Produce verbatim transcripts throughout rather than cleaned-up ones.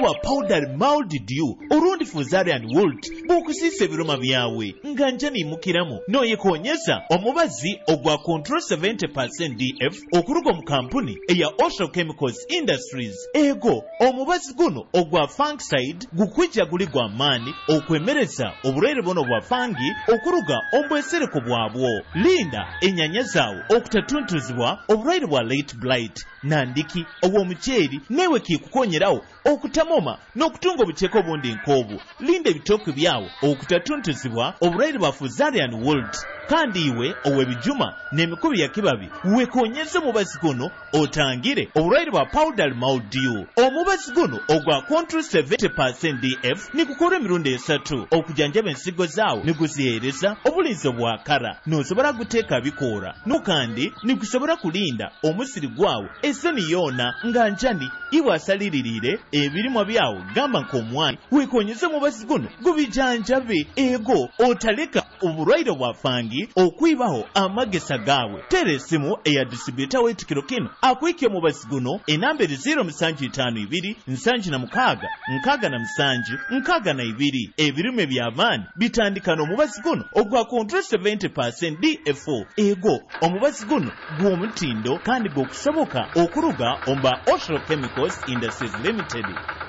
wa powder mild dew orundi Fusarian Wolt bw'okusiisa ebiruma byawe nga njani mukiramu n'oyekonyeza omubazi ogwa control seventy percent D F okuruga mu kampuni eya Ocean Chemicals Industries. Ego omubazi guno ogwa fungicide gukwijja guli gwa maani okwemereza obulwaire buno bwa fangi okuruga ombwesereko bwabwo. Linda enyanya zaawo okutatuntuzibwa obulwaire bwa late blight nandiki obw'omuceeri newe kikukonyerawo okutamoma n'okutunga obuceeko obundi nkoobu. Linda ebitooke byawo okutatuntuzibwa obulwaire bwa Fusarian Wolt kandi iwe ow'ebijuma n'emikubi ya kibabi wekonyeza omubazi guno otangire obulwaire bwa powder mildew. Omubazi guno ogwa control seventy percent D F nigukola emirundi esatu okujanjaba ensigo zaawo niguziheereza obulinzi obwakara n'osobola guteeka bikoora n'okandi nigusobola kulinda omusiri gwawo eseni yoona nga njani iwe asaliririire ebirimwa byawo gamba nk'omwani wekonyeza omubazi guno gubijanjabe ego otaleka obulwaire bwa fangi okwibaho amagesa gaawe. Tera essimu eya distributor w'ekikiro kino akwikye omubazi guno enamberi zero musanju itaano ibiri nsanju na mukaaga nkaaga na musanju nkaaga na ibiri. Ebirime by'amaani bitandika n'omubazi guno ogwa control seventy percent D F ego omubazi guno gw'omutindo kandi gw'okusoboka okuruga omba Ocean Chemicals Industries Limited.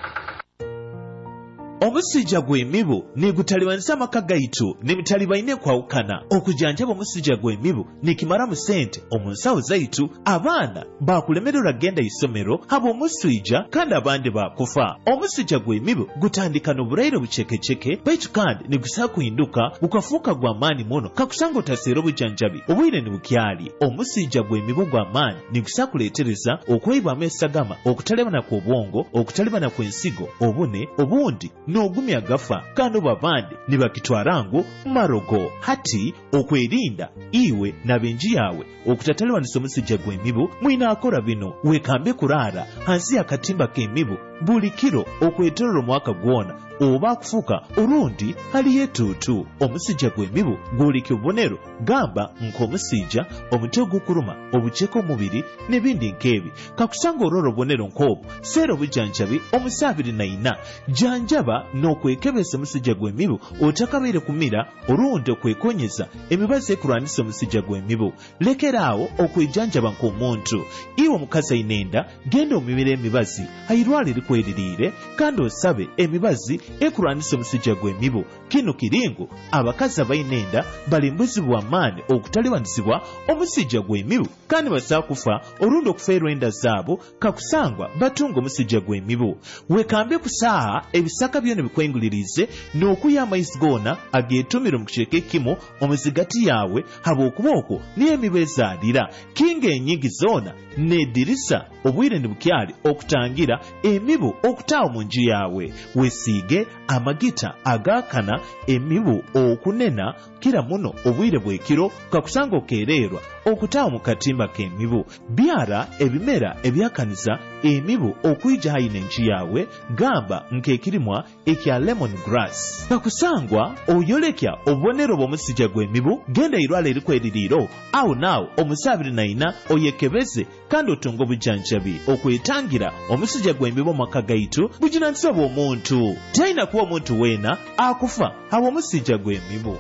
Omusijja gw'emibu negutalibanisa amaka gaitu nemitaliba ine kwawukana okujanjaba omusijja gw'emibu nekimara mu sente omunsawo zaitu abaana bakulemererwa genda isomero haba omuswijja kandi abandi bakufa. Omusijja gw'emibu gutandika n'obulwaire bucekeceke baitu kandi negusobola kuhinduka gukafuuka gwa maani muno kakusanga otaseera obujanjabi obwire ne bukyali. Omusijja gw'emibu gwa maani negusobola kuleetereza okweyibwamu esagama okutalebana kw'obwongo okutalebana kw'ensigo obune obundi n'ogumya gafa kandi babandi ne bakitwarango marogo. Hati okwerinda iwe n'abenji yawe okutatalewanisa omusijja gw'emibu mwina akora bino wekambe kuraara hansi y'akatimba k'emibu buli kiro okwetolera omwaka gwona oba akufuuka orundi haliyo etuutu. Omusijja gw'emibu gwoleka obubonero gamba nk'omusijja omutwe ogukuruma obuceeko omubiri n'ebindi nk'ebi. Kakusanga olwora obubonero nk'obwo seera obujanjabi omusaabiri na ina janjaba n'okwekebeza omusijja gw'emibu otakabaire kumira orundi okwekonyeza emibazi ekulwanisa omusijja gw'emibu. Lekeraawo okwejanjaba nk'omuntu. Iwe omukazi ayina enda genda omibira emibazi ayirwala erikweririire kandi osabe emibazi ekulwanisa omusijja gw'emibu. Kino kiringo abakazi abayina enda balimbuzibwa amaani okutaliwanisibwa omusijja gw'emibu kandi basobola kufa olundi okufeerwa enda zaabo kakusangwa batunga omusijja gw'emibu. Wekambe kusaaha ebisaka byona bikwengulirize n'okuya amaizi goona ageetumira mu kicweka ekimu omuzigati yawe habw'okuba okwo niyo emibu ezaalira. Kinga enyingi zoona n'eddirisa obwire ne bukyali okutangira emibu okutaawa mu nju yawe. Wesiige amagita agaakana emibu okunena kira muno obwire bw'ekiro kakusanga okeererwa okutaawa mu katimba k'emibu. Byara ebimera ebyakaniza emibu okuyija hayina enju yawe gamba nk'ekirimwa ekya lemon grass. Kakusangwa oyolekya obubonero bw'omusijja gw'emibu genda irwala erikweririiro awo naawo omusaabiri naina oyekebeze kandi otunga obujanjabi okwetangira omusijja gw'emibu mu maka gaitu buginanisibwa bw'omuntu. Talina kuba omuntu weena akufa habwa omusijja gw'emibu.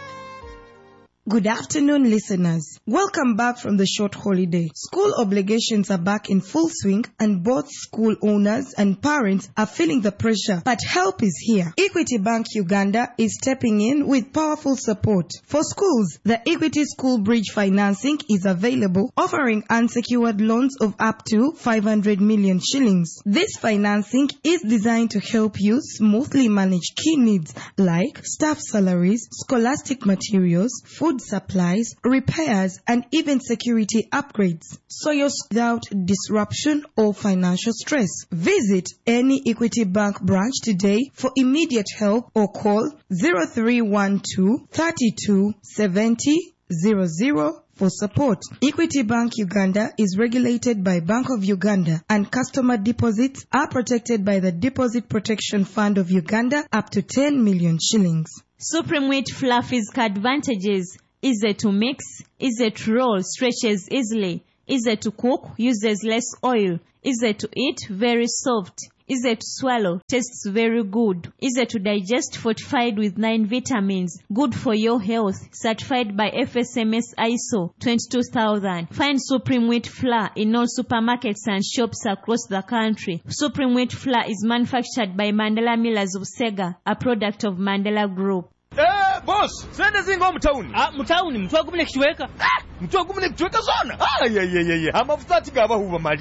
Good afternoon, listeners. Welcome back from the short holiday. School obligations are back in full swing and both school owners and parents are feeling the pressure, but help is here. Equity Bank Uganda is stepping in with powerful support. For schools, the Equity School Bridge financing is available, offering unsecured loans of up to five hundred million shillings. This financing is designed to help you smoothly manage key needs like staff salaries, scholastic materials, food supplies, repairs, and even security upgrades, so you're without disruption or financial stress. Visit any Equity Bank branch today for immediate help or call zero three one two, three two seven zero zero zero for support. Equity Bank Uganda is regulated by Bank of Uganda, and customer deposits are protected by the Deposit Protection Fund of Uganda up to ten million shillings. Supreme Wheat Fluffy's advantages: easy to mix, easy to roll, stretches easily, easy to cook, uses less oil, easy to eat, very soft, easy to swallow, tastes very good, easy to digest, fortified with nine vitamins, good for your health, certified by F S M S I S O twenty-two thousand. Find Supreme Wheat Flour in all supermarkets and shops across the country. Supreme Wheat Flour is manufactured by Mandela Millers of Sega, a product of Mandela Group. Eh, boss, sende zingo mtauni. Ah, mtauni, mtu agumune kichweka. Ah, mtu agumune kichweka zona. Ah, ye ye ye ye. Amafuta tigaba huba mali.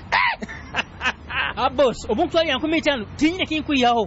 Ah, boss, omuntu ali yankumi itaano, tinyine kinkuyaho.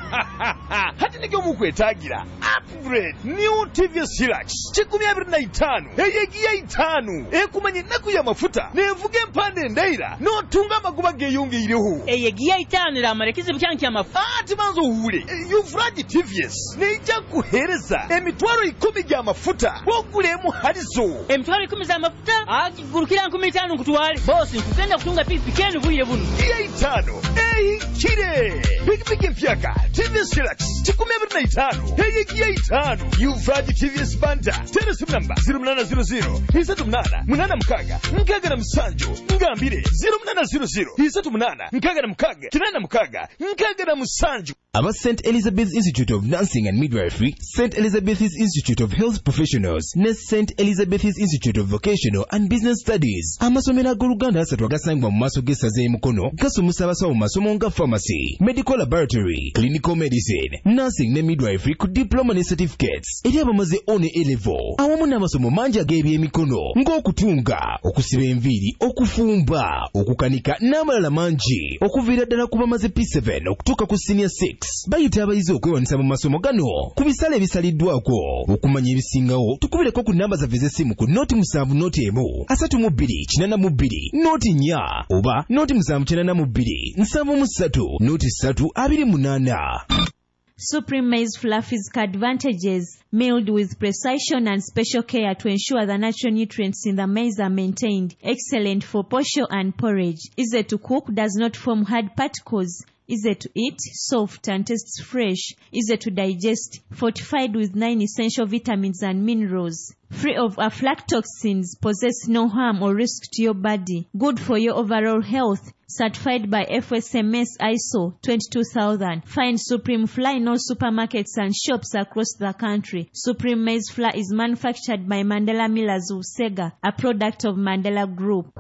Hati nikyo mukwetagira. Upgrade new T V S Hilux. Chikumi abiri na itano. Eyegiya itano. Ekumanye naku ya mafuta. Nevuge mpande ndaira. No tunga maguba geyunge ireho. Eyegiya itano la marekize byanki ya mafuta. Ah, timanzo uhure. Yuvraji T V S. Neija kuhereza. Emitwaro ikumi ya mafuta. Wogulemu harizo. Emitwaro ikumi za mafuta? Ah, gurukira nkumi itaano kutwale. Boss, nkugenda kutunga pikipiki enu buye bunu. Giya itano. Eyi kire. Pikipiki mpyaka. T V S Hilux. Chikumi abiri na itano. Eyegiya itano. Yuvraji T V S Banda. Telesim number zero munana zero zero. Isatu munana. Munana mkaga. Mkaga na msanjo. Ngambire. zero munana zero zero. Isatu munana. Mkaga na mkaga. Kinana mkaga. Mkaga na msanjo. Aba Saint Elizabeth's Institute of Nursing and Midwifery, Saint Elizabeth's Institute of Health Professionals, ne Saint Elizabeth's Institute of Vocational and Business Studies. Amasomero ag'Oluganda asatu agasangibwa mu maaso g'essaza e Mukono gasomesa abasawo mu masomo nga pharmacy, medical laboratory, clinical medicine, nursing ne midwifery ku diploma ne certificates eri abamaze O ne A-level. Awamu n'amasomo mangi ag'ebyemikono ng'okutunga, okusiba enviiri, okufumba, okukanika n'amalala mangi okuviira ddala ku bamaze P seven okutuuka ku senior six. Bayita abayizi okwewanisa mu masomo gano ku bisale ebisaliddwako. Okumanya ebisingawo tukubireko ku namba zaffe z'essimu ku noti musanvu noti emu asatu mu bbiri kinana mu bbiri noti nnya oba noti musanvu kinana mu bbiri nsanvu mu ssatu noti ssatu abiri munaana. Supreme Maize Flour physical advantages, milled with precision and special care to ensure the natural nutrients in the maize are maintained. Excellent for posho and porridge. Easy to cook, does not form hard particles. Easy to eat, soft and tastes fresh. Easy to digest, fortified with nine essential vitamins and minerals. Free of aflatoxins, possess no harm or risk to your body. Good for your overall health. Certified by F S M S I S O twenty-two thousand. Find Supreme Flour in all supermarkets and shops across the country. Supreme Maize Flour is manufactured by Mandela Millers of Sega, a product of Mandela Group.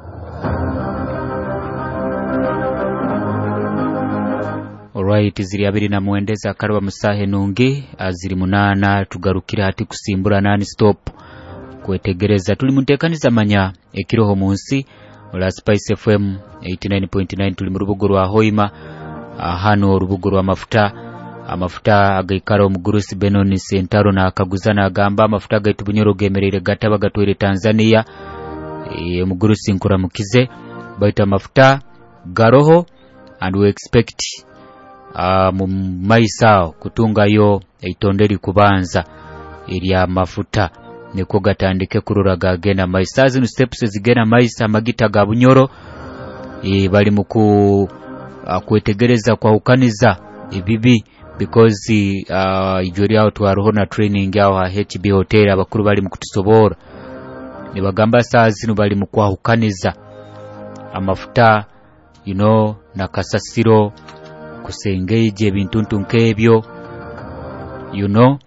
Alright, ziri abiri na muendeza karwa musahe nungi, aziri munana tugarukira hati kusimbura nani stop. Kwetegereza tuli muntekaniza manya ekiroho munsi ola Spice F M eighty-nine point nine tuli mu rubugo rwa Hoima, hano urubugo rwa mafuta amafuta agaikara omugurusi Benoni Sentaro na akaguzana agamba amafuta agaitu bunyoro gemerere gataba gatwere Tanzania. E, omugurusi nkuramukize baita amafuta garoho, and we expect Uh, mu maisao kutungayo eitonderi kubanza erya mafuta niko gatandike kurura gagena maisa zino steps zigena maisa magita ga bunyoro e, bali muku uh, kwetegereza kwa ukaniza ebibi because uh, ijori yao twaroho na training yao ha H B hotel abakuru bali mukutusobora ne bagamba saa zino bali mukwa ukaniza amafuta you know na kasasiro kusengeje bintuntu nkebyo you know.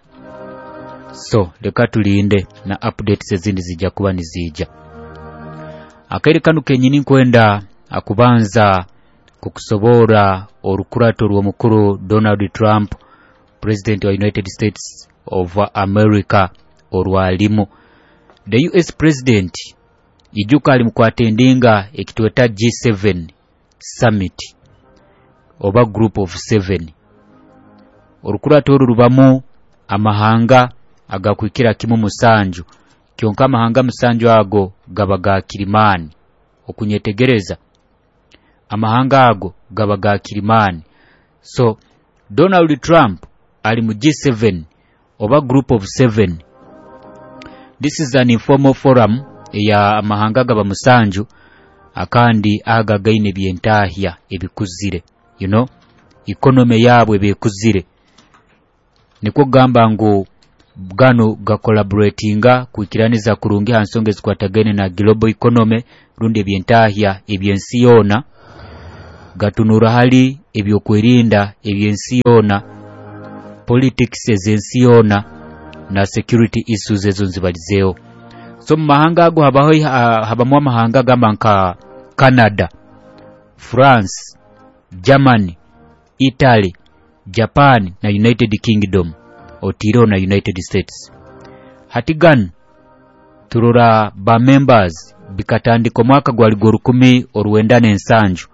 So leka tulinde na updates ezindi zijja kuba nizija. Akaire kanu kenyini nkwenda akubanza kukusobora orukurato rw'omukuru Donald Trump, President of United States of America orwalimu. The U S President ijuka ali mukwatendinga ekitweta G seven Summit oba group of seven. Orukurato rubamu amahanga agakwikira kimu musanju, kyonka amahanga musanju ago gabaga kirimani okunyetegereza amahanga ago gabaga kirimani. So Donald Trump ali mu G seven oba group of seven. This is an informal forum ya amahanga gaba musanju akandi agagaine byentahya ebikuzire, you know, economy yabwe bekuzire. Niko gamba ngo gano ga collaboratinga kuikiraniza kurungi hansonge zikwatagene na global economy runde byentahya ebyensi yona gatunura hali ebyokwerinda ebyensi yona, politics ezensi yona na security issues ezo nzibalizeo. So mu mahanga ago habaho habamu amahanga gamba nka Canada, France, Germany, Italy, Japan na United Kingdom, otiro na United States. Hatigan turura ba members bikatandika mwaka gwa rukumi orwenda n'ensanju.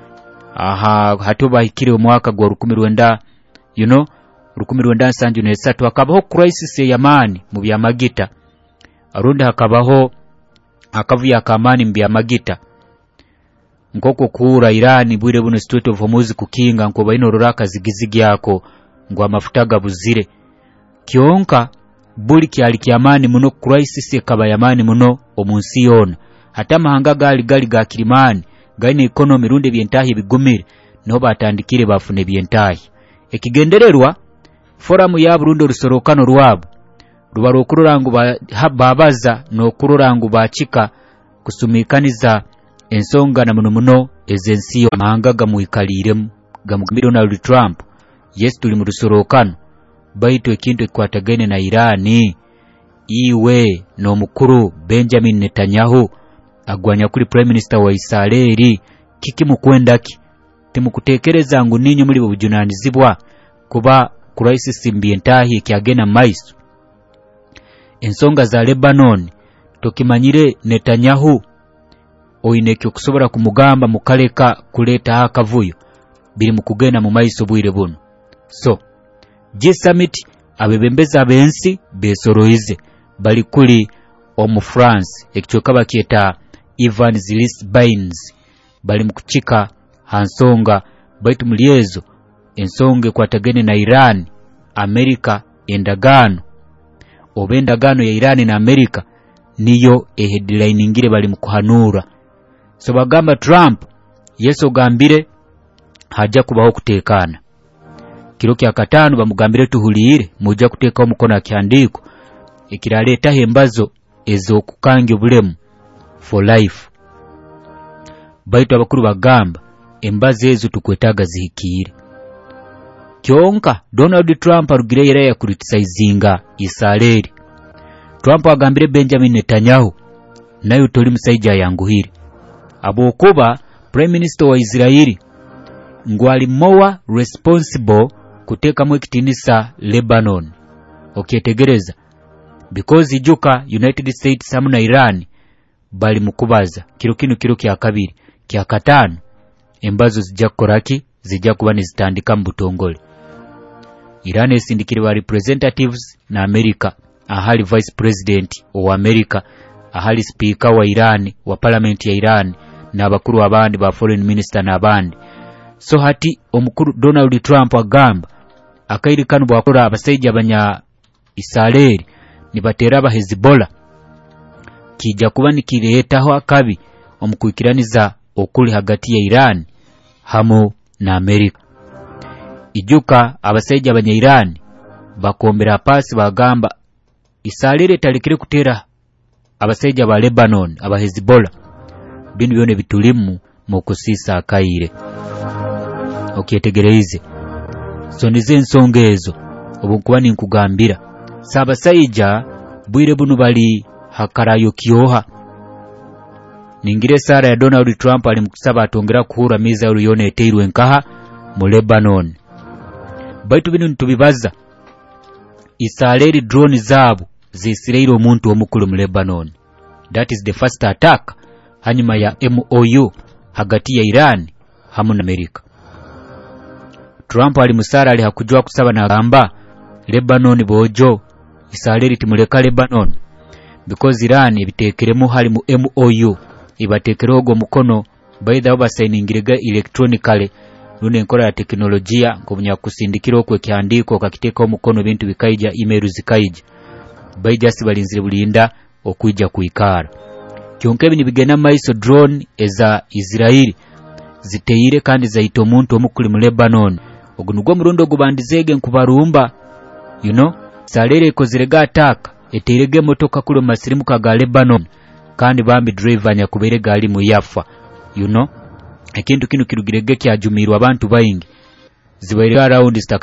Aha hatuba hikire mwaka gwa rukumi rwenda, you know, rukumi rwenda n'ensanju n'esatu akabaho crisis y'amani mu byamagita. Arundi hakabaho akavuya akamani mu byamagita. Nkoko kuura Iran bwire buno Strait of Hormuz kukinga nko baino ruraka zigizigi yako ngo amafuta gabuzire. Kionka buli kyali kyamani muno crisis ekaba yamani muno omunsi yona. Hata mahanga gali gali ga kirimani gaine economy runde byentahi bigumire no batandikire bafune byentahi. Ekigendererwa forum ya Burundi rusorokano rwabo ruba rukururangu babaza no kururangu bachika kusumikaniza ensonga na muno muno ezensiyo mahanga gamuikaliremu gamugambira Donald Trump. Yes tuli mu rusorokano baito ekintu ekwatagane na Irani, iwe no mukuru Benjamin Netanyahu agwanya kuri prime minister wa Israeli kiki mukwendaki timukutekereza ngo ninyo muri bujunanizibwa kuba crisis mbientahi kyagena maiso. Ensonga za Lebanon tokimanyire Netanyahu oinekyo kusobora kumugamba mukaleka kuleta hakavuyo biri mukugena mu maiso bwire buno. So G Summit abebembeza bensi besoroize bali kuli omu France ekyoka bakieta Ivan Zilis Baines bali mukuchika hansonga baitu muliezo ensonge kwatagene na Iran, Amerika endagano obendagano ya Iran na Amerika niyo e headline ngire bali mukuhanura. So bagamba Trump yeso gambire haja kubaho kutekana. Kiro kya katano bamugambire tuhulire muja kuteka omukono akyandiko ekiraleta hembazo ezo kukange bulemu for life. Baitu abakuru bagamba embaze ezo tukwetaga zihikire. Kyonka Donald Trump arugire yera ya criticizinga Israeli. Trump agambire Benjamin Netanyahu nayo toli musaija yanguhire abokuba prime minister wa Israeli ngwali mowa responsible kuteka mwekitinisa Lebanon okyetegereza because ijuka United States hamuna Iran bali mukubaza kiro kino kiro kya kabiri kya katano embazo zijja koraki zijja kuba nizitandika mbutongole. Iran esindikire wa representatives na America ahali vice president wa America ahali speaker wa Iran wa parliament ya Iran na abakuru abandi ba foreign minister na abandi. So hati omukuru Donald Trump agamba akairikano bwakora abasaija abanya Israeli nibatera aba Hezbollah kijja kuba nikiretaho akabi omukuikiraniza okuli hagati ya Iran hamo na America. Ijuka abasaija abanya Iran bakombera pasi bagamba Israeli talikire kutera abasaija ba Lebanon aba Hezbollah binu byone bitulimu mu kusisa akaire okyetegereze. So nize ensonga ezo obukuba ninkugambira sabasaija bwire bunu bali hakarayo kyoha ningire sara ya Donald Trump ali mukusaba atongera kuhura miza uruyone eteirwe nkaha mu Lebanon. Baitu binu ntubibaza Israeli drone zabo zisirairo omuntu omukulu mu Lebanon. That is the first attack hanyuma ya M O U hagati ya Iran hamu na Amerika. Trump ali musara ali hakujua kusaba na gamba Lebanon bojo Israeli timuleka Lebanon because Iran ibitekeremo hali mu M O U ibatekerogo mukono baida oba signingirega electronically nune nkora ya teknolojia ngobunya kusindikira okwe kyandiko kakiteka omukono bintu bikaija email zikaija baija sibalinzire bulinda okwijja kuikara. Kyonka ebini bigena maiso drone eza Israeli ziteire kandi zaito omuntu omukuli mu Lebanon ogunugwa murundo gubandizege nkubarumba you know salere kozirega attack eteirege motoka kulo masirimu kaga Lebanon kandi bambi driver nya kubere gali mu yafa you know ekintu kino kirugirege kyajumirwa abantu bayingi zibaire around